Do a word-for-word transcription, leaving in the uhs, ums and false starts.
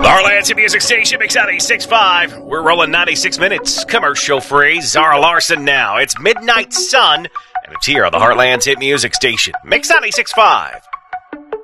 Heartland's Hit Music Station, Mix ninety-six point five. We're rolling ninety-six minutes. Commercial free. Zara Larson now. It's Midnight Sun, and it's here on the Heartland's Hit Music Station, Mix ninety-six point five.